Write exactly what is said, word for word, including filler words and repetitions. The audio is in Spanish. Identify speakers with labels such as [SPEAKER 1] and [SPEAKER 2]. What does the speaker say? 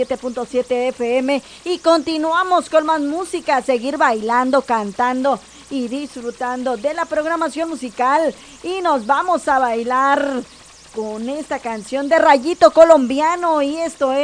[SPEAKER 1] siete punto siete F M y continuamos con más música, seguir bailando, cantando y disfrutando de la programación musical y nos vamos a bailar con esta canción de Rayito Colombiano y esto es